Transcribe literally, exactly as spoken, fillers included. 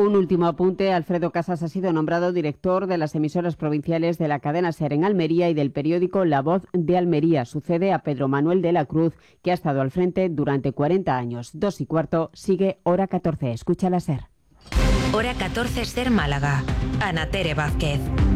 Un último apunte. Alfredo Casas ha sido nombrado director de las emisoras provinciales de la cadena SER en Almería y del periódico La Voz de Almería. Sucede a Pedro Manuel de la Cruz, que ha estado al frente durante cuarenta años. Dos y cuarto, sigue Hora catorce. Escucha la SER. Hora catorce, SER Málaga. Ana Tere Vázquez.